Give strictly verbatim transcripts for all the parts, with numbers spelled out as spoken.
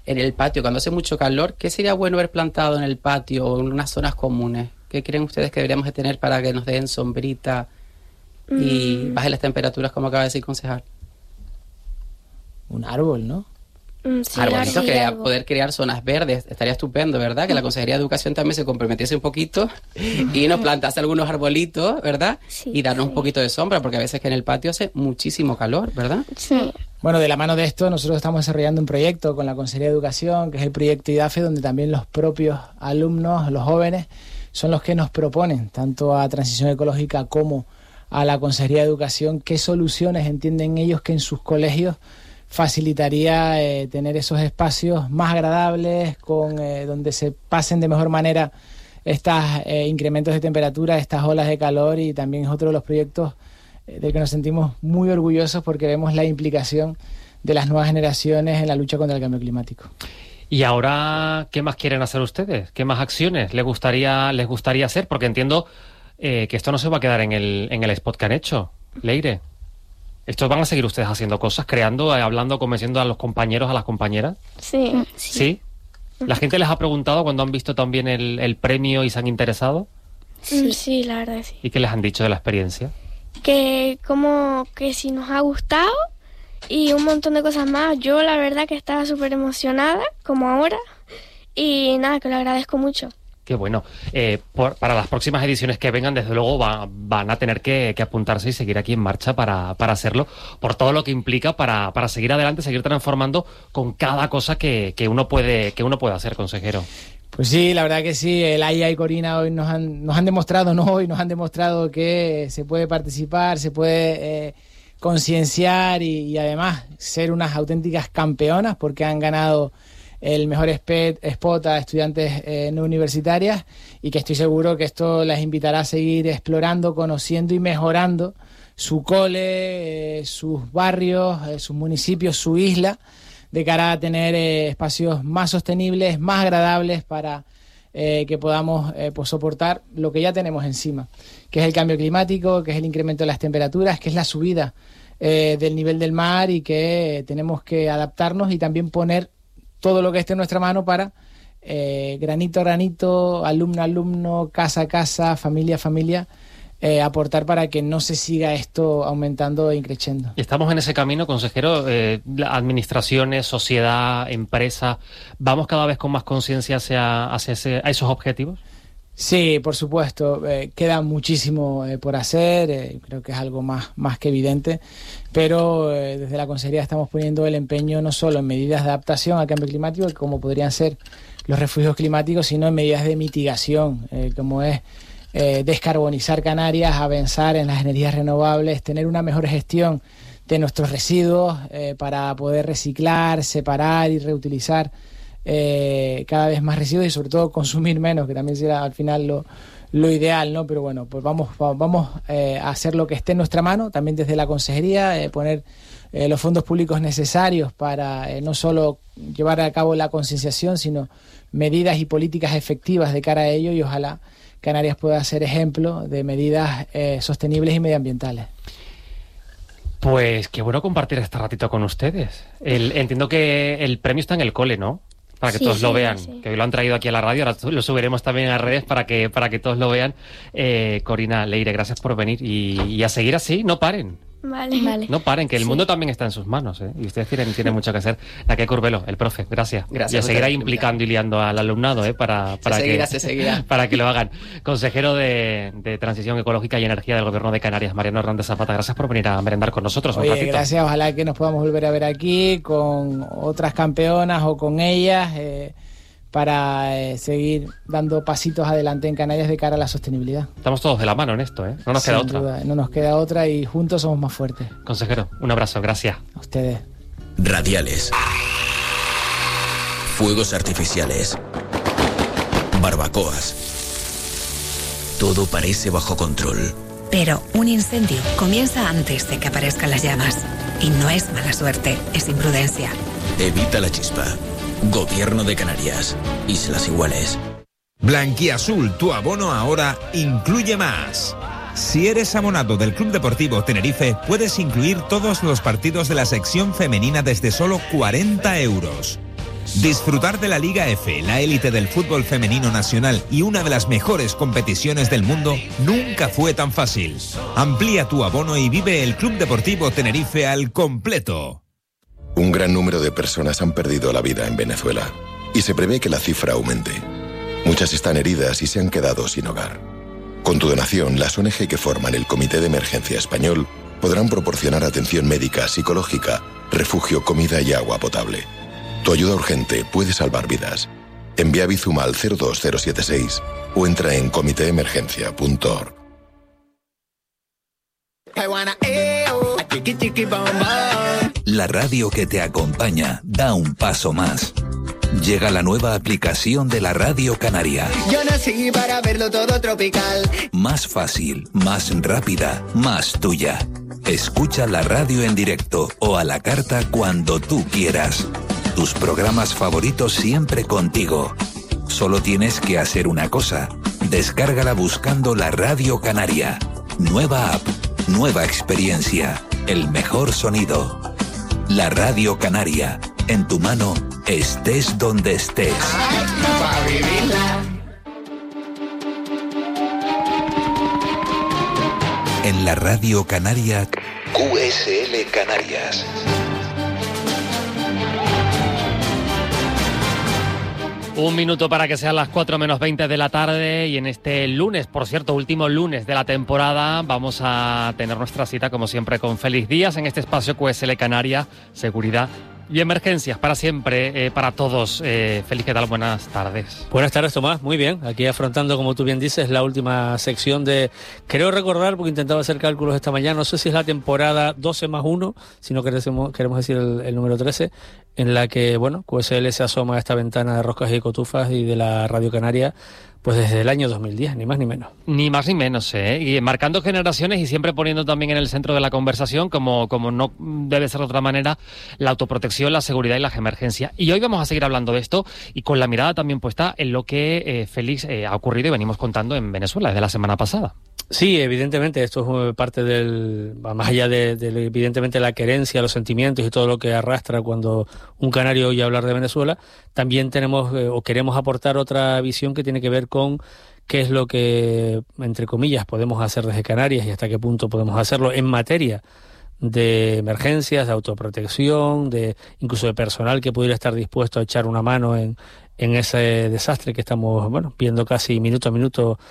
en el patio, cuando hace mucho calor, ¿qué sería bueno ver plantado en el patio o en unas zonas comunes? ¿Qué creen ustedes que deberíamos de tener para que nos den sombrita y mm. bajen las temperaturas, como acaba de decir concejal? Un árbol, ¿no? Mm, sí, Arbolitos, que árbol. Poder crear zonas verdes, estaría estupendo, ¿verdad? Que la Consejería de Educación también se comprometiese un poquito y nos plantase algunos arbolitos, ¿verdad? Sí, y darnos sí. un poquito de sombra, porque a veces que en el patio hace muchísimo calor, ¿verdad? Sí. Bueno, de la mano de esto, nosotros estamos desarrollando un proyecto con la Consejería de Educación, que es el proyecto IDAFE, donde también los propios alumnos, los jóvenes, son los que nos proponen, tanto a Transición Ecológica como a la Consejería de Educación, qué soluciones entienden ellos que en sus colegios facilitaría eh, tener esos espacios más agradables, con eh, donde se pasen de mejor manera estos eh, incrementos de temperatura, estas olas de calor, y también es otro de los proyectos eh, del que nos sentimos muy orgullosos porque vemos la implicación de las nuevas generaciones en la lucha contra el cambio climático. Y ahora, ¿qué más quieren hacer ustedes? ¿Qué más acciones les gustaría les gustaría hacer? Porque entiendo eh, que esto no se va a quedar en el, en el spot que han hecho, Leire. ¿Estos van a seguir ustedes haciendo cosas, creando, eh, hablando, convenciendo a los compañeros, a las compañeras? Sí. ¿Sí? ¿Sí? ¿La gente les ha preguntado cuando han visto también el, el premio y se han interesado? Sí, sí, la verdad sí. ¿Y qué les han dicho de la experiencia? Que como que si nos ha gustado y un montón de cosas más. Yo la verdad que estaba súper emocionada, como ahora, y nada, que lo agradezco mucho. Qué bueno. Eh, por, para las próximas ediciones que vengan, desde luego va, van a tener que, que apuntarse y seguir aquí en marcha para, para hacerlo, por todo lo que implica para, para seguir adelante, seguir transformando con cada cosa que, que uno puede que uno puede hacer, consejero. Pues sí, la verdad que sí. El Aya y Corina hoy nos han, nos han demostrado, no hoy, nos han demostrado que se puede participar, se puede eh, concienciar y, y además ser unas auténticas campeonas, porque han ganado el mejor spot a estudiantes eh, no universitarias, y que estoy seguro que esto las invitará a seguir explorando, conociendo y mejorando su cole, eh, sus barrios, eh, sus municipios, su isla, de cara a tener eh, espacios más sostenibles, más agradables para eh, que podamos eh, pues soportar lo que ya tenemos encima, que es el cambio climático, que es el incremento de las temperaturas, que es la subida eh, del nivel del mar, y que eh, tenemos que adaptarnos y también poner todo lo que esté en nuestra mano para eh, granito a granito, alumno a alumno, casa a casa, familia a familia, eh, aportar para que no se siga esto aumentando e increciendo. Y estamos en ese camino, consejero, eh, administraciones, sociedad, empresas, ¿vamos cada vez con más conciencia hacia, hacia ese, a esos objetivos? Sí, por supuesto, eh, queda muchísimo eh, por hacer, eh, creo que es algo más, más que evidente, pero eh, desde la Consejería estamos poniendo el empeño no solo en medidas de adaptación al cambio climático, como podrían ser los refugios climáticos, sino en medidas de mitigación, eh, como es eh, descarbonizar Canarias, avanzar en las energías renovables, tener una mejor gestión de nuestros residuos eh, para poder reciclar, separar y reutilizar Eh, cada vez más residuos, y sobre todo consumir menos, que también será al final lo, lo ideal, ¿no? Pero bueno, pues vamos, vamos eh, a hacer lo que esté en nuestra mano, también desde la Consejería, eh, poner eh, los fondos públicos necesarios para eh, no solo llevar a cabo la concienciación, sino medidas y políticas efectivas de cara a ello, y ojalá Canarias pueda ser ejemplo de medidas eh, sostenibles y medioambientales. Pues qué bueno compartir este ratito con ustedes. El, entiendo que el premio está en el cole, ¿no? Para que sí, todos sí, lo vean, sí. Que hoy lo han traído aquí a la radio, ahora lo subiremos también a redes para que para que todos lo vean. Eh, Corina, Leire, gracias por venir, y, y a seguir así, no paren. Vale, vale. No paren, que el sí. mundo también está en sus manos, ¿eh? Y ustedes tienen, tienen mucho que hacer. La que Curvelo, el profe, gracias. Gracias. Y a seguir ahí implicando y liando al alumnado, ¿eh? Para, para, se que, seguirá, se seguirá. para que lo hagan. Consejero de, de Transición Ecológica y Energía del Gobierno de Canarias, Mariano Hernández Zapata, gracias por venir a merendar con nosotros. Oye, un ratito. Gracias, ojalá que nos podamos volver a ver aquí con otras campeonas o con ellas, eh, para eh, seguir dando pasitos adelante en Canarias de cara a la sostenibilidad. Estamos todos de la mano en esto, ¿eh? No nos Sin queda otra. duda, no nos queda otra, y juntos somos más fuertes. Consejero, un abrazo, gracias. A ustedes. Radiales. Fuegos artificiales. Barbacoas. Todo parece bajo control. Pero un incendio comienza antes de que aparezcan las llamas. Y no es mala suerte, es imprudencia. Evita la chispa. Gobierno de Canarias. Islas Iguales. Blanquiazul, tu abono ahora incluye más. Si eres abonado del Club Deportivo Tenerife, puedes incluir todos los partidos de la sección femenina desde solo cuarenta euros. Disfrutar de la Liga F, la élite del fútbol femenino nacional y una de las mejores competiciones del mundo nunca fue tan fácil. Amplía tu abono y vive el Club Deportivo Tenerife al completo. Un gran número de personas han perdido la vida en Venezuela y se prevé que la cifra aumente. Muchas están heridas y se han quedado sin hogar. Con tu donación, las O N G que forman el Comité de Emergencia Español podrán proporcionar atención médica, psicológica, refugio, comida y agua potable. Tu ayuda urgente puede salvar vidas. Envía Bizum al cero dos cero siete seis o entra en comité emergencia punto org. La radio que te acompaña da un paso más. Llega la nueva aplicación de la Radio Canaria. Yo nací para verlo todo tropical. Más fácil, más rápida, más tuya. Escucha la radio en directo o a la carta cuando tú quieras. Tus programas favoritos siempre contigo. Solo tienes que hacer una cosa. Descárgala buscando la Radio Canaria. Nueva app, nueva experiencia, el mejor sonido. La Radio Canaria. En tu mano, estés donde estés. En la Radio Canaria, Q S L Canarias. Un minuto para que sean las cuatro menos veinte de la tarde y en este lunes, por cierto, último lunes de la temporada, vamos a tener nuestra cita como siempre con Félix Díaz en este espacio Q S L Canarias, seguridad y emergencias para siempre, eh, para todos. Eh, Félix, ¿qué tal? Buenas tardes. Buenas tardes, Tomás. Muy bien. Aquí afrontando, como tú bien dices, la última sección de... Creo recordar, porque intentaba hacer cálculos esta mañana, no sé si es la temporada doce más uno, si no queremos, queremos decir el, el número trece, en la que, bueno, Q S L se asoma a esta ventana de Roscas y Cotufas y de la Radio Canaria, pues desde el año dos mil diez, ni más ni menos. Ni más ni menos, ¿eh? Y marcando generaciones y siempre poniendo también en el centro de la conversación, como, como no debe ser de otra manera, la autoprotección, la seguridad y las emergencias. Y hoy vamos a seguir hablando de esto y con la mirada también puesta en lo que, eh, Félix, eh, ha ocurrido y venimos contando en Venezuela desde la semana pasada. Sí, evidentemente, esto es parte del, más allá de, de evidentemente la querencia, los sentimientos y todo lo que arrastra cuando un canario oye hablar de Venezuela, también tenemos eh, o queremos aportar otra visión que tiene que ver con qué es lo que, entre comillas, podemos hacer desde Canarias y hasta qué punto podemos hacerlo en materia de emergencias, de autoprotección, de incluso de personal que pudiera estar dispuesto a echar una mano en, en ese desastre que estamos, bueno, viendo casi minuto a minuto,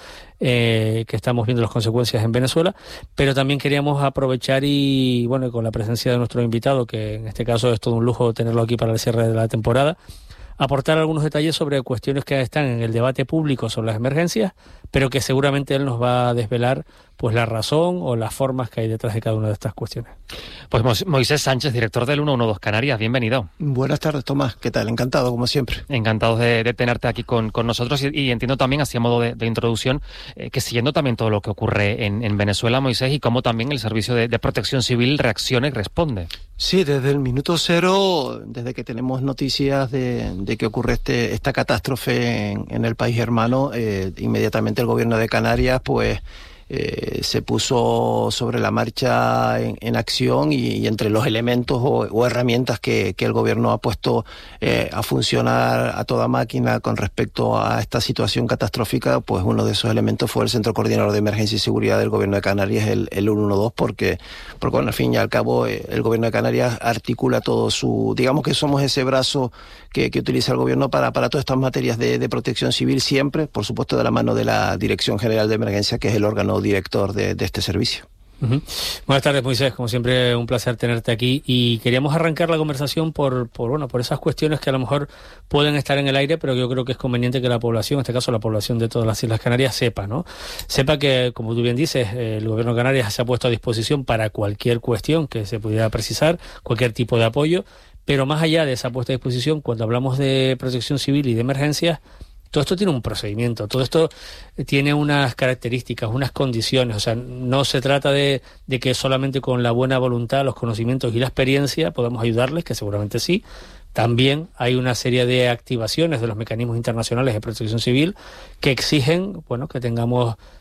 eh, que estamos viendo las consecuencias en Venezuela. Pero también queríamos aprovechar y, bueno, con la presencia de nuestro invitado, que en este caso es todo un lujo tenerlo aquí para el cierre de la temporada, aportar algunos detalles sobre cuestiones que están en el debate público sobre las emergencias, pero que seguramente él nos va a desvelar pues la razón o las formas que hay detrás de cada una de estas cuestiones. Pues Moisés Sánchez, director del ciento doce Canarias, bienvenido. Buenas tardes, Tomás. ¿Qué tal? Encantado, como siempre. Encantados de, de tenerte aquí con, con nosotros y, y entiendo también, así a modo de, de introducción, eh, que siguiendo también todo lo que ocurre en, en Venezuela, Moisés, y cómo también el Servicio de, de Protección Civil reacciona y responde. Sí, desde el minuto cero, desde que tenemos noticias de, de que ocurre este, esta catástrofe en, en el país hermano, eh, inmediatamente el gobierno de Canarias, pues, Eh, se puso sobre la marcha en, en acción y, y entre los elementos o, o herramientas que, que el gobierno ha puesto eh, a funcionar a toda máquina con respecto a esta situación catastrófica, pues uno de esos elementos fue el Centro Coordinador de Emergencia y Seguridad del Gobierno de Canarias, el, el ciento doce, porque, porque bueno, al fin y al cabo eh, el Gobierno de Canarias articula todo su, digamos que somos ese brazo que, que utiliza el gobierno para, para todas estas materias de, de protección civil, siempre, por supuesto, de la mano de la Dirección General de Emergencia, que es el órgano director de, de este servicio. Uh-huh. Buenas tardes, Moisés, como siempre un placer tenerte aquí y queríamos arrancar la conversación por, por bueno por esas cuestiones que a lo mejor pueden estar en el aire, pero yo creo que es conveniente que la población, en este caso la población de todas las Islas Canarias, sepa, ¿no? Sepa que, como tú bien dices, el gobierno de Canarias se ha puesto a disposición para cualquier cuestión que se pudiera precisar, cualquier tipo de apoyo, pero más allá de esa puesta a disposición, cuando hablamos de protección civil y de emergencias, todo esto tiene un procedimiento, todo esto tiene unas características, unas condiciones, o sea, no se trata de, de que solamente con la buena voluntad, los conocimientos y la experiencia podamos ayudarles, que seguramente sí. También hay una serie de activaciones de los mecanismos internacionales de protección civil que exigen, bueno, que tengamos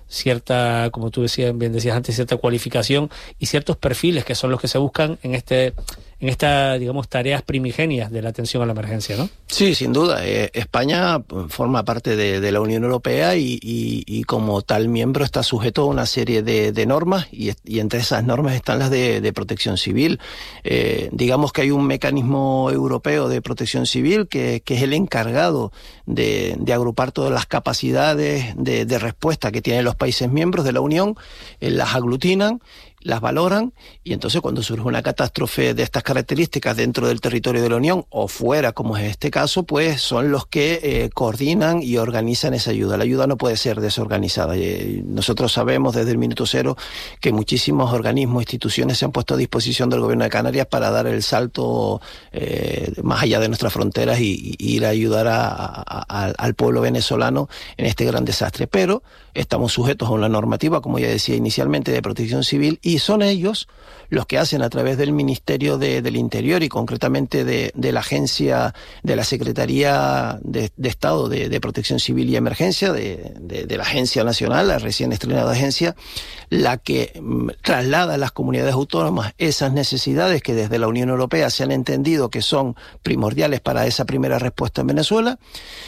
cierta, como tú decías, bien decías antes, cierta cualificación y ciertos perfiles que son los que se buscan en este en estas, digamos, tareas primigenias de la atención a la emergencia, ¿no? Sí, sin duda. Eh, España forma parte de, de la Unión Europea y, y, y como tal miembro está sujeto a una serie de, de normas y, y entre esas normas están las de, de protección civil. Eh, digamos que hay un mecanismo europeo de protección civil que, que es el encargado de, de agrupar todas las capacidades de, de respuesta que tienen los países miembros de la Unión, eh, las aglutinan, las valoran y entonces cuando surge una catástrofe de estas características dentro del territorio de la Unión o fuera, como es este caso, pues son los que eh, coordinan y organizan esa ayuda. La ayuda no puede ser desorganizada. Eh, nosotros sabemos desde el minuto cero que muchísimos organismos, instituciones se han puesto a disposición del Gobierno de Canarias para dar el salto eh, más allá de nuestras fronteras y, y ir a ayudar a, a, a, al pueblo venezolano en este gran desastre. Pero estamos sujetos a una normativa, como ya decía inicialmente, de protección civil y son ellos los que hacen a través del Ministerio de, del Interior y concretamente de, de la agencia, de la Secretaría de, de Estado de, de Protección Civil y Emergencia, de, de, de la Agencia Nacional, la recién estrenada agencia, la que mm, traslada a las comunidades autónomas esas necesidades que desde la Unión Europea se han entendido que son primordiales para esa primera respuesta en Venezuela.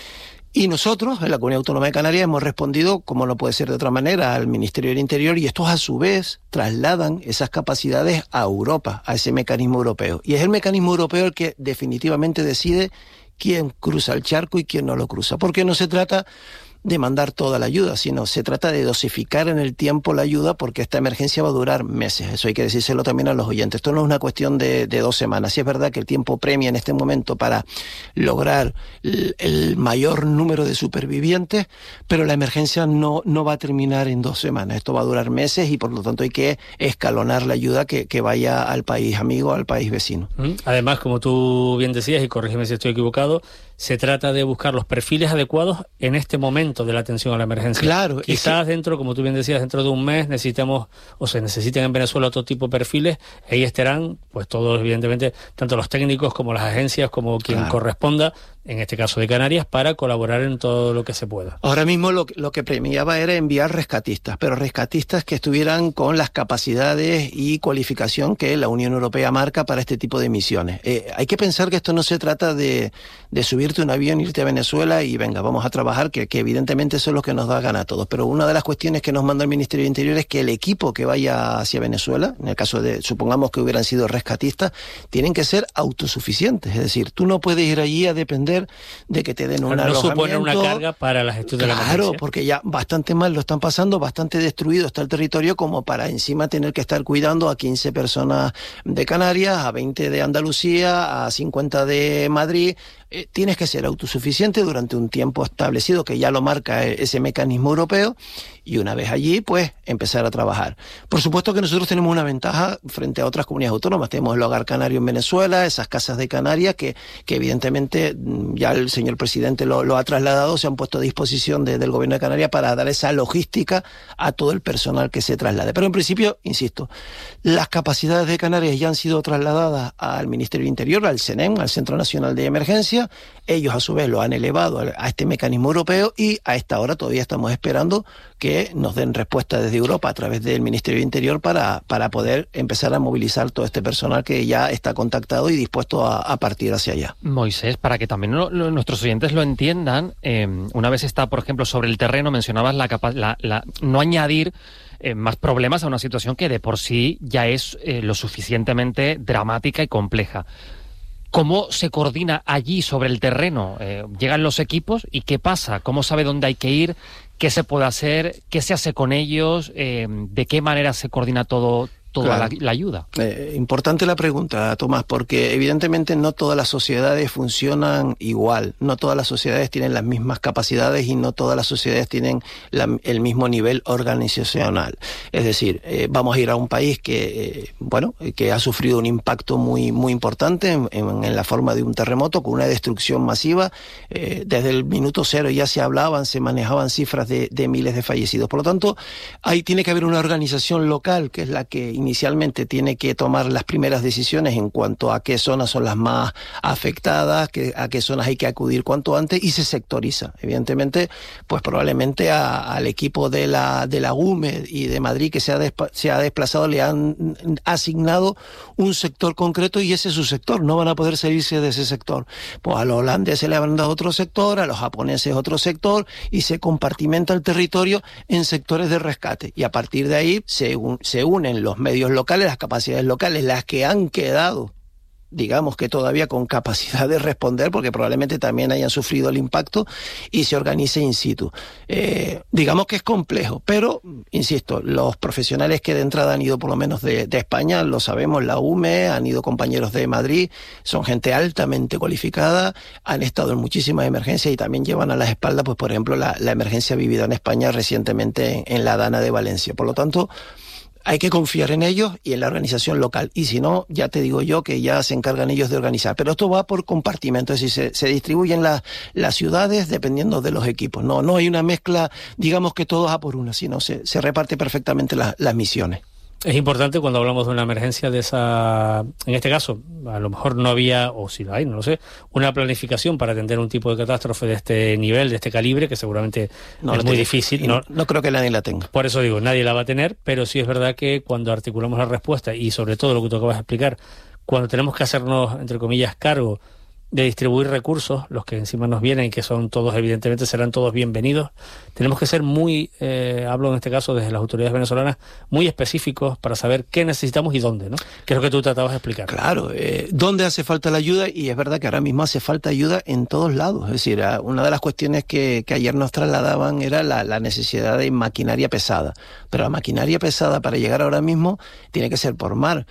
Y nosotros, en la Comunidad Autónoma de Canarias, hemos respondido, como no puede ser de otra manera, al Ministerio del Interior y estos a su vez trasladan esas capacidades a Europa, a ese mecanismo europeo. Y es el mecanismo europeo el que definitivamente decide quién cruza el charco y quién no lo cruza. Porque no se trata de mandar toda la ayuda, sino se trata de dosificar en el tiempo la ayuda porque esta emergencia va a durar meses. Eso hay que decírselo también a los oyentes. Esto no es una cuestión de, de dos semanas. Sí es verdad que el tiempo premia en este momento para lograr el, el mayor número de supervivientes, pero la emergencia no, no va a terminar en dos semanas. Esto va a durar meses y por lo tanto hay que escalonar la ayuda que, que vaya al país amigo, al país vecino. Además, como tú bien decías, y corrígeme si estoy equivocado, se trata de buscar los perfiles adecuados en este momento de la atención a la emergencia. Claro. Quizás es que... dentro, como tú bien decías, dentro de un mes necesitemos, o se necesiten en Venezuela otro tipo de perfiles, ahí estarán, pues todos, evidentemente, tanto los técnicos como las agencias, como quien claro. corresponda, en este caso de Canarias, para colaborar en todo lo que se pueda. Ahora mismo lo, lo que premiaba era enviar rescatistas, pero rescatistas que estuvieran con las capacidades y cualificación que la Unión Europea marca para este tipo de misiones. Eh, hay que pensar que esto no se trata de, de subirte un avión, irte a Venezuela y venga, vamos a trabajar, que, que evidentemente eso es lo que nos da gana a todos. Pero una de las cuestiones que nos manda el Ministerio de Interior es que el equipo que vaya hacia Venezuela, en el caso de, supongamos que hubieran sido rescatistas, tienen que ser autosuficientes. Es decir, tú no puedes ir allí a depender de que te den un alojamiento. No supone una carga para la gestión de la emergencia. Claro, porque ya bastante mal lo están pasando, bastante destruido está el territorio como para encima tener que estar cuidando a quince personas de Canarias, a veinte de Andalucía, a cincuenta de Madrid. Eh, tienes que ser autosuficiente durante un tiempo establecido que ya lo marca ese mecanismo europeo y una vez allí pues empezar a trabajar. Por supuesto que nosotros tenemos una ventaja frente a otras comunidades autónomas. Tenemos el Hogar Canario en Venezuela, esas casas de Canarias que, que evidentemente ya el señor presidente lo, lo ha trasladado, se han puesto a disposición de, del gobierno de Canarias para dar esa logística a todo el personal que se traslade. Pero en principio, insisto, las capacidades de Canarias ya han sido trasladadas al Ministerio de Interior, al CENEM, al Centro Nacional de Emergencia. Ellos a su vez lo han elevado a este mecanismo europeo y a esta hora todavía estamos esperando que nos den respuesta desde Europa a través del Ministerio de Interior para, para poder empezar a movilizar todo este personal que ya está contactado y dispuesto a, a partir hacia allá. Moisés, para que también lo, lo, nuestros oyentes lo entiendan, eh, una vez está, por ejemplo, sobre el terreno, mencionabas la, capa la, la no añadir eh, más problemas a una situación que de por sí ya es eh, lo suficientemente dramática y compleja. ¿Cómo se coordina allí sobre el terreno? Eh, ¿Llegan los equipos y qué pasa? ¿Cómo sabe dónde hay que ir? ¿Qué se puede hacer? ¿Qué se hace con ellos? Eh, ¿De qué manera se coordina todo? toda claro. la, la ayuda. Eh, importante la pregunta, Tomás, porque evidentemente no todas las sociedades funcionan igual, no todas las sociedades tienen las mismas capacidades y no todas las sociedades tienen la, el mismo nivel organizacional. Es decir, eh, vamos a ir a un país que, eh, bueno, que ha sufrido un impacto muy, muy importante en, en, en la forma de un terremoto, con una destrucción masiva. Eh, desde el minuto cero ya se hablaban, se manejaban cifras de, de miles de fallecidos. Por lo tanto, ahí tiene que haber una organización local que es la que inicialmente tiene que tomar las primeras decisiones en cuanto a qué zonas son las más afectadas, que, a qué zonas hay que acudir cuanto antes, y se sectoriza. Evidentemente, pues probablemente a, al equipo de la, de la U M E y de Madrid que se ha, despa, se ha desplazado le han asignado un sector concreto y ese es su sector, no van a poder salirse de ese sector. Pues a los holandeses le han dado otro sector, a los japoneses otro sector, y se compartimenta el territorio en sectores de rescate. Y a partir de ahí se, un, se unen los medios locales, las capacidades locales, las que han quedado, digamos que todavía con capacidad de responder, porque probablemente también hayan sufrido el impacto, y se organice in situ. Eh, digamos que es complejo, pero, insisto, los profesionales que de entrada han ido por lo menos de, de España, lo sabemos, la U M E, han ido compañeros de Madrid, son gente altamente cualificada, han estado en muchísimas emergencias y también llevan a las espaldas, pues por ejemplo, la, la emergencia vivida en España recientemente en, en la Dana de Valencia. Por lo tanto, hay que confiar en ellos y en la organización local. Y si no, ya te digo yo que ya se encargan ellos de organizar. Pero esto va por compartimento, es decir, se, se distribuyen la, las ciudades dependiendo de los equipos. No, no hay una mezcla, digamos que todos a por una, sino se, se reparte perfectamente la, las misiones. Es importante cuando hablamos de una emergencia de esa, en este caso, a lo mejor no había, o si la hay, no lo sé, una planificación para atender un tipo de catástrofe de este nivel, de este calibre, que seguramente no es muy difícil. No, no creo que nadie la tenga. Por eso digo, nadie la va a tener, pero sí es verdad que cuando articulamos la respuesta, y sobre todo lo que tú acabas de explicar, cuando tenemos que hacernos, entre comillas, cargo de distribuir recursos, los que encima nos vienen y que son todos, evidentemente serán todos bienvenidos, tenemos que ser muy, eh, hablo en este caso desde las autoridades venezolanas, muy específicos para saber qué necesitamos y dónde, ¿no? Que es lo que tú tratabas de explicar. Claro, eh, dónde hace falta la ayuda, y es verdad que ahora mismo hace falta ayuda en todos lados. Es decir, una de las cuestiones que, que ayer nos trasladaban era la, la necesidad de maquinaria pesada, pero la maquinaria pesada para llegar ahora mismo tiene que ser por mar,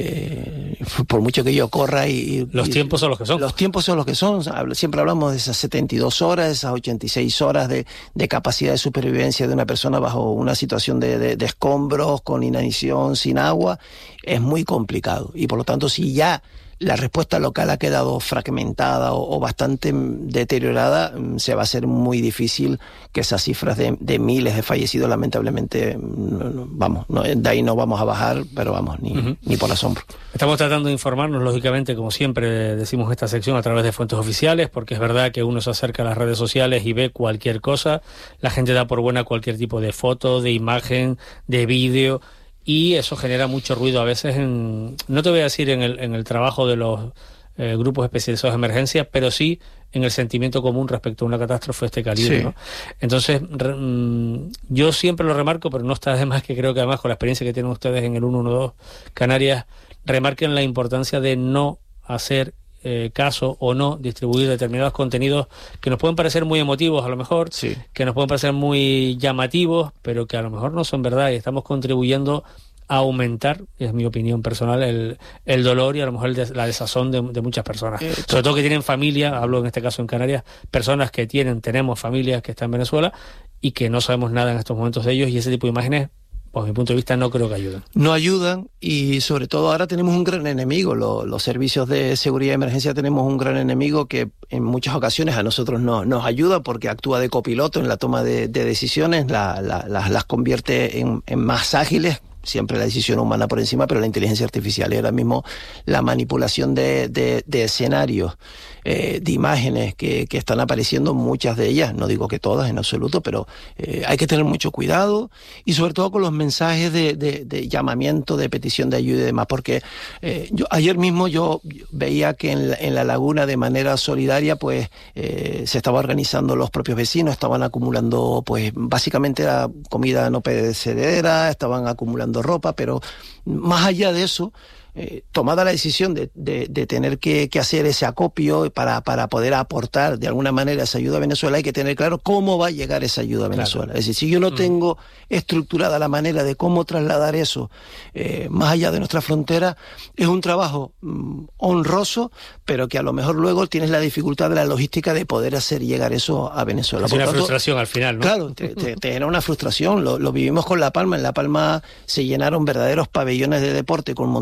eh, por mucho que yo corra y... y los tiempos son los que son. Los tiempos son los que son, siempre hablamos de esas setenta y dos horas, esas ochenta y seis horas de, de capacidad de supervivencia de una persona bajo una situación de, de, de escombros, con inanición, sin agua, es muy complicado. Y por lo tanto, si ya la respuesta local ha quedado fragmentada o, o bastante deteriorada, se va a hacer muy difícil que esas cifras de, de miles de fallecidos, lamentablemente, vamos, no, de ahí no vamos a bajar, pero vamos, ni, uh-huh. ni por asombro. Estamos tratando de informarnos, lógicamente, como siempre decimos esta sección, a través de fuentes oficiales, porque es verdad que uno se acerca a las redes sociales y ve cualquier cosa, la gente da por buena cualquier tipo de foto, de imagen, de vídeo, y eso genera mucho ruido a veces, en, no te voy a decir en el, en el trabajo de los eh, grupos especializados de emergencias, pero sí en el sentimiento común respecto a una catástrofe de este calibre, sí. ¿no? Entonces, re, mm, yo siempre lo remarco, pero no está de más que creo que además con la experiencia que tienen ustedes en el ciento doce Canarias, remarquen la importancia de no hacer Eh, caso o no distribuir determinados contenidos que nos pueden parecer muy emotivos a lo mejor, sí. que nos pueden parecer muy llamativos, pero que a lo mejor no son verdad, y estamos contribuyendo a aumentar, es mi opinión personal, el, el dolor y a lo mejor el des, la desazón de, de muchas personas, eh, sobre todo que tienen familia, hablo en este caso en Canarias, personas que tienen, tenemos familias que están en Venezuela y que no sabemos nada en estos momentos de ellos, y ese tipo de imágenes, desde mi punto de vista, no creo que ayuden. No ayudan, y sobre todo ahora tenemos un gran enemigo. Los, los servicios de seguridad y emergencia tenemos un gran enemigo que en muchas ocasiones a nosotros no, nos ayuda porque actúa de copiloto en la toma de, de decisiones, la, la, la, las convierte en, en más ágiles. Siempre la decisión humana por encima, pero la inteligencia artificial. Y ahora mismo la manipulación de, de, de escenarios, eh, de imágenes que, que están apareciendo, muchas de ellas, no digo que todas en absoluto, pero eh, hay que tener mucho cuidado, y sobre todo con los mensajes de, de, de llamamiento, de petición de ayuda y demás, porque eh, yo ayer mismo yo veía que en la, en la laguna, de manera solidaria, pues eh, se estaba organizando los propios vecinos, estaban acumulando, pues básicamente era comida no perecedera, estaban acumulando ropa, pero más allá de eso, eh, tomada la decisión de, de, de tener que, que hacer ese acopio para, para poder aportar de alguna manera esa ayuda a Venezuela, hay que tener claro cómo va a llegar esa ayuda a Venezuela. Claro. Es decir, si yo no mm. tengo estructurada la manera de cómo trasladar eso eh, más allá de nuestra frontera, es un trabajo mm, honroso, pero que a lo mejor luego tienes la dificultad de la logística de poder hacer llegar eso a Venezuela. Es una tanto, frustración al final, ¿no? Claro, te, te, te genera una frustración. Lo, lo vivimos con La Palma. En La Palma se llenaron verdaderos pabellones de deporte con un montón de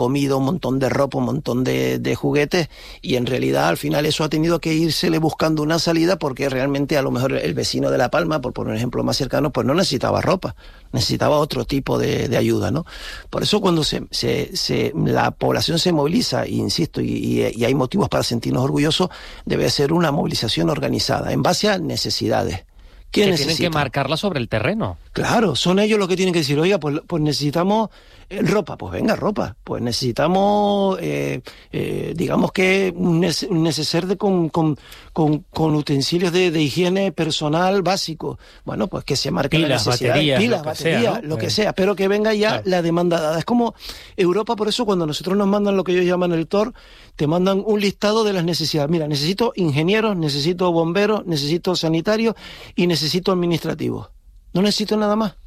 comida, un montón de ropa, un montón de, de juguetes, y en realidad al final eso ha tenido que írsele buscando una salida, porque realmente a lo mejor el vecino de La Palma, por poner un ejemplo más cercano, pues no necesitaba ropa, necesitaba otro tipo de, de ayuda, ¿no? Por eso cuando se, se, se, la población se moviliza, e insisto, y, y, y hay motivos para sentirnos orgullosos, debe ser una movilización organizada, en base a necesidades. ¿Qué que necesitan? Tienen que marcarla sobre el terreno. Claro, son ellos los que tienen que decir, oiga, pues, pues necesitamos eh, ropa, pues venga, ropa, pues necesitamos, eh, eh, digamos que un, nece un neceser de con, con, con, con utensilios de, de higiene personal básico. Bueno, pues que se marque pilas, la necesidad. Baterías, pilas, lo que baterías, sea, ¿no? lo que Eh. sea, pero que venga ya Claro. la demanda dada. Es como Europa, por eso cuando nosotros nos mandan lo que ellos llaman el T O R, te mandan un listado de las necesidades. Mira, necesito ingenieros, necesito bomberos, necesito sanitarios y necesito administrativos. No necesito nada más.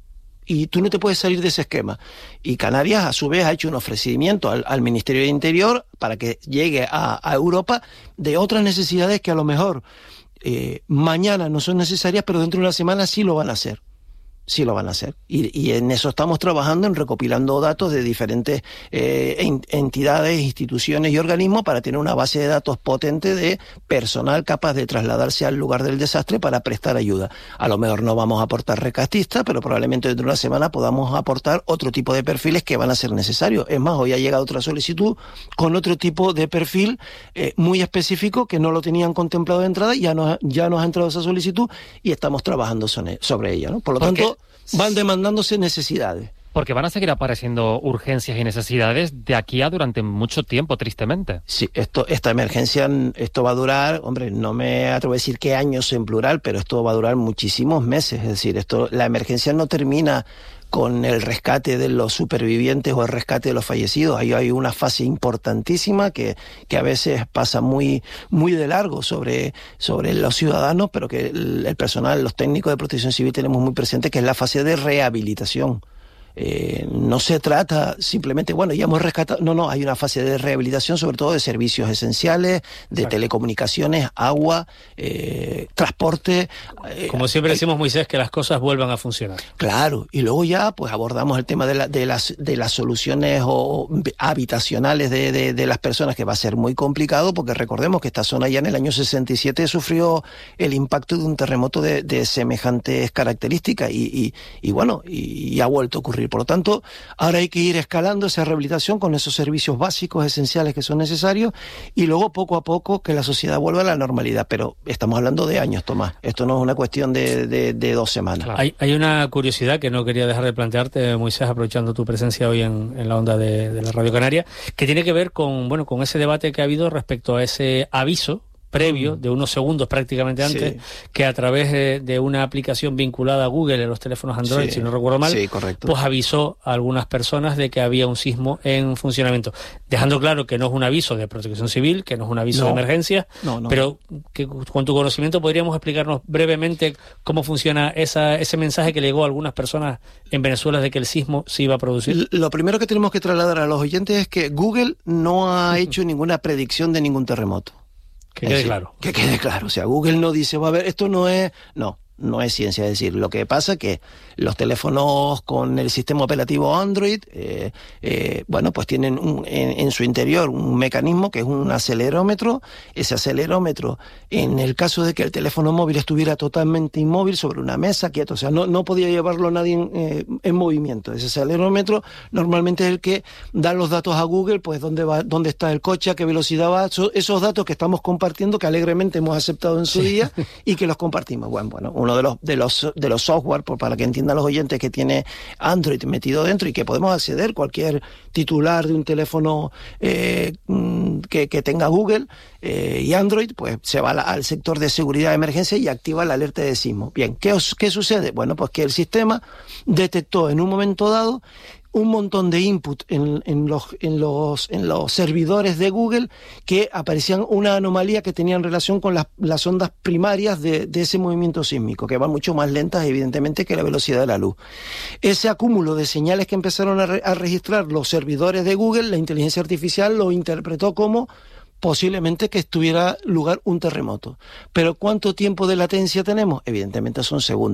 Y tú no te puedes salir de ese esquema. Y Canarias, a su vez, ha hecho un ofrecimiento al, al Ministerio de Interior para que llegue a, a Europa de otras necesidades que a lo mejor eh, mañana no son necesarias, pero dentro de una semana sí lo van a hacer. Sí lo van a hacer. Y, y en eso estamos trabajando, en recopilando datos de diferentes eh, entidades, instituciones y organismos para tener una base de datos potente de personal capaz de trasladarse al lugar del desastre para prestar ayuda. A lo mejor no vamos a aportar rescatistas, pero probablemente dentro de una semana podamos aportar otro tipo de perfiles que van a ser necesarios. Es más, hoy ha llegado otra solicitud con otro tipo de perfil eh, muy específico que no lo tenían contemplado de entrada, y ya nos, ya nos ha entrado esa solicitud y estamos trabajando sobre ella, ¿no? Por lo tanto, van demandándose necesidades. Porque van a seguir apareciendo urgencias y necesidades de aquí a durante mucho tiempo, tristemente. Sí, esto, esta emergencia, esto va a durar, hombre, no me atrevo a decir qué años en plural, pero esto va a durar muchísimos meses. Es decir, esto, la emergencia no termina con el rescate de los supervivientes o el rescate de los fallecidos. Ahí hay una fase importantísima que, que a veces pasa muy, muy de largo sobre, sobre los ciudadanos, pero que el, el personal, los técnicos de protección civil tenemos muy presente, que es la fase de rehabilitación. Eh, no se trata simplemente, bueno, ya hemos rescatado, no, no, hay una fase de rehabilitación, sobre todo de servicios esenciales, de Exacto. telecomunicaciones, agua, eh, transporte. Eh, Como siempre decimos, Moisés, que las cosas vuelvan a funcionar. Claro, y luego ya pues abordamos el tema de, la, de, las, de las soluciones o, habitacionales de, de, de las personas, que va a ser muy complicado, porque recordemos que esta zona ya en el año sesenta y siete sufrió el impacto de un terremoto de, de semejantes características y, y, y bueno, y, y ha vuelto a ocurrir. Por lo tanto, ahora hay que ir escalando esa rehabilitación con esos servicios básicos, esenciales que son necesarios, y luego poco a poco que la sociedad vuelva a la normalidad. Pero estamos hablando de años, Tomás. Esto no es una cuestión de, de, de dos semanas. Claro. Hay, hay una curiosidad que no quería dejar de plantearte, Moisés, aprovechando tu presencia hoy en, en la onda de, de la Radio Canaria, que tiene que ver con, bueno, con ese debate que ha habido respecto a ese aviso previo, de unos segundos prácticamente antes, sí. que a través de, de una aplicación vinculada a Google en los teléfonos Android, sí. si no recuerdo mal, sí, correcto. pues avisó a algunas personas de que había un sismo en funcionamiento. Dejando claro que no es un aviso de protección civil, que no es un aviso no. de emergencia, no, no. pero que con tu conocimiento podríamos explicarnos brevemente cómo funciona esa, ese mensaje que llegó a algunas personas en Venezuela de que el sismo se iba a producir. Lo primero que tenemos que trasladar a los oyentes es que Google no ha hecho ninguna predicción de ningún terremoto. Que quede decir, claro. Que quede claro. O sea, Google no dice, va a ver, esto no es... No, no es ciencia. Es decir, lo que pasa es que los teléfonos con el sistema operativo Android, eh, eh, bueno, pues tienen un, en, en su interior un mecanismo que es un acelerómetro. Ese acelerómetro, en el caso de que el teléfono móvil estuviera totalmente inmóvil sobre una mesa, quieto, o sea, no, no podía llevarlo nadie en, eh, en movimiento. Ese acelerómetro normalmente es el que da los datos a Google, pues dónde va, dónde está el coche, a qué velocidad va, so, esos datos que estamos compartiendo, que alegremente hemos aceptado en su sí. día y que los compartimos. Bueno, bueno, uno de los de los de los software, por, para que entiendan los oyentes, que tiene Android metido dentro y que podemos acceder cualquier titular de un teléfono eh, que, que tenga Google eh, y Android, pues se va la, al sector de seguridad de emergencia y activa la alerta de sismo. Bien, ¿qué, os, ¿qué sucede? Bueno, pues que el sistema detectó en un momento dado un montón de input en, en, los, en, los, en los servidores de Google que aparecían una anomalía que tenía relación con las, las ondas primarias de, de ese movimiento sísmico, que van mucho más lentas, evidentemente, que la velocidad de la luz. Ese acúmulo de señales que empezaron a, re, a registrar los servidores de Google, la inteligencia artificial lo interpretó como posiblemente que estuviera lugar un terremoto. Pero ¿cuánto tiempo de latencia tenemos? Evidentemente son segundos.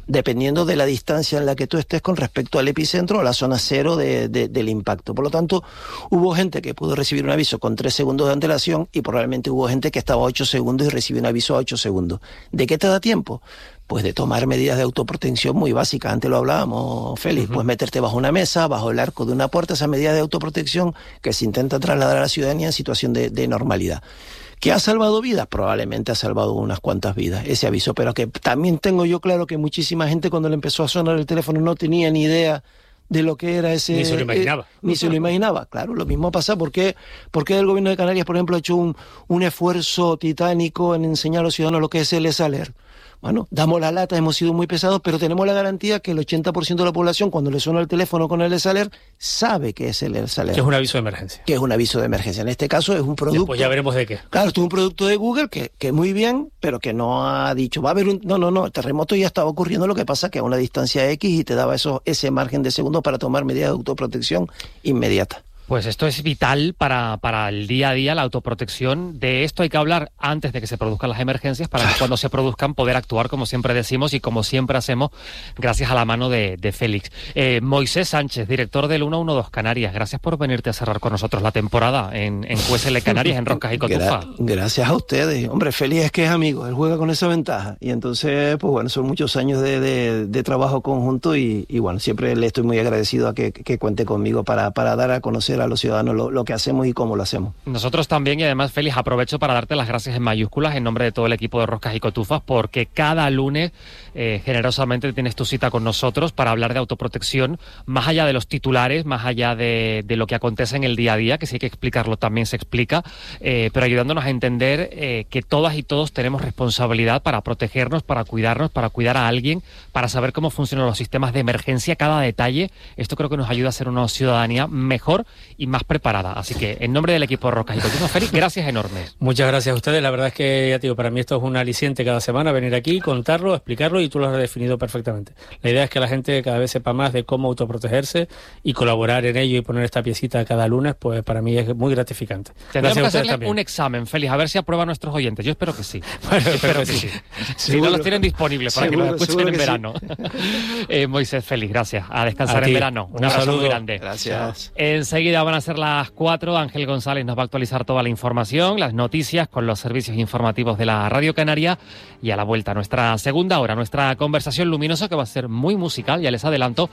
dependiendo de la distancia en la que tú estés con respecto al epicentro o la zona cero de, de, del impacto. Por lo tanto, hubo gente que pudo recibir un aviso con tres segundos de antelación y probablemente hubo gente que estaba a ocho segundos y recibió un aviso a ocho segundos. ¿De qué te da tiempo? Pues de tomar medidas de autoprotección muy básicas. Antes lo hablábamos, Félix, uh-huh. pues meterte bajo una mesa, bajo el arco de una puerta, esas medidas de autoprotección que se intenta trasladar a la ciudadanía en situación de, de normalidad. ¿Que ha salvado vidas? Probablemente ha salvado unas cuantas vidas, ese aviso, pero que también tengo yo claro que muchísima gente cuando le empezó a sonar el teléfono no tenía ni idea de lo que era ese... Ni se lo imaginaba. Eh, ni se lo imaginaba, claro, lo mismo pasa porque, porque el gobierno de Canarias, por ejemplo, ha hecho un, un esfuerzo titánico en enseñar a los ciudadanos lo que es el ESALER. Bueno, damos la lata, hemos sido muy pesados, pero tenemos la garantía que el ochenta por ciento de la población, cuando le suena el teléfono con el ESALER, sabe que es el ESALER. Que es un aviso de emergencia. Que es un aviso de emergencia. En este caso es un producto... Pues ya veremos de qué. Claro, esto es un producto de Google que, que muy bien, pero que no ha dicho, va a haber un... No, no, no, el terremoto ya estaba ocurriendo, lo que pasa que a una distancia X y te daba eso, ese margen de segundos para tomar medidas de autoprotección inmediata. Pues esto es vital para, para el día a día, la autoprotección. De esto hay que hablar antes de que se produzcan las emergencias para que cuando se produzcan poder actuar como siempre decimos y como siempre hacemos gracias a la mano de, de Félix. Eh, Moisés Sánchez, director del ciento doce Canarias, gracias por venirte a cerrar con nosotros la temporada en, en Q S L Canarias, en Roscas y Cotufa. Gra- gracias a ustedes. Hombre, Félix es que es amigo, él juega con esa ventaja. Y entonces, pues bueno, son muchos años de, de, de trabajo conjunto y, y bueno, siempre le estoy muy agradecido a que, que cuente conmigo para, para dar a conocer a los ciudadanos lo, lo que hacemos y cómo lo hacemos. Nosotros también, y además, Félix, aprovecho para darte las gracias en mayúsculas en nombre de todo el equipo de Roscas y Cotufas, porque cada lunes eh, generosamente tienes tu cita con nosotros para hablar de autoprotección, más allá de los titulares, más allá de, de lo que acontece en el día a día, que si hay que explicarlo también se explica, eh, pero ayudándonos a entender eh, que todas y todos tenemos responsabilidad para protegernos, para cuidarnos, para cuidar a alguien, para saber cómo funcionan los sistemas de emergencia, cada detalle. Esto creo que nos ayuda a ser una ciudadanía mejor y más preparada. Así que, en nombre del equipo de Roscas y Cotufas, Félix, gracias enormes. Muchas gracias a ustedes. La verdad es que, ya te digo, para mí esto es un aliciente cada semana, venir aquí, contarlo, explicarlo, y tú lo has definido perfectamente. La idea es que la gente cada vez sepa más de cómo autoprotegerse y colaborar en ello y poner esta piecita cada lunes, pues para mí es muy gratificante. Tendremos que hacerle también un examen, Félix, a ver si aprueba a nuestros oyentes. Yo espero que sí. Bueno, espero que sí. sí. Si no los tienen disponibles para seguro, que los escuchen en verano. Sí. eh, Moisés, Félix, gracias. A descansar a en verano. Un, un abrazo saludo muy grande. Gracias. Enseguida van a ser las cuatro. Ángel González nos va a actualizar toda la información, las noticias con los servicios informativos de la Radio Canaria, y a la vuelta nuestra segunda hora, nuestra conversación luminosa, que va a ser muy musical, ya les adelanto,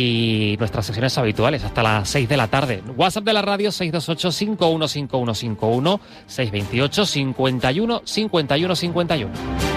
y nuestras sesiones habituales hasta las seis de la tarde. WhatsApp de la radio seis dos ocho, cinco uno cinco uno cinco uno, seis dos ocho, cincuenta y uno, cincuenta y uno, cincuenta y uno.